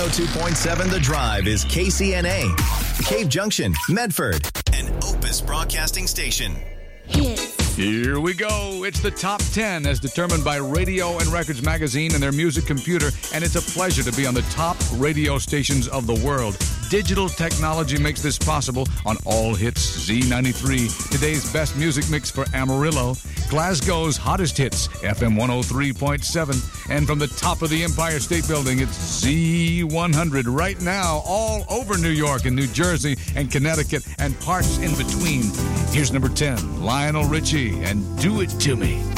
102.7 The Drive is KCNA, Cave Junction, Medford, an Opus Broadcasting Station. Here we go. It's the top 10 as determined by Radio and Records Magazine and their music computer, and it's a pleasure to be on the top radio stations of the world. Digital technology makes this possible on All Hits Z93, today's best music mix for Amarillo, Glasgow's hottest hits, FM 103.7, and from the top of the Empire State Building, it's Z100 right now all over New York and New Jersey and Connecticut and parts in between. Here's number 10, Lionel Richie and Do It To Me.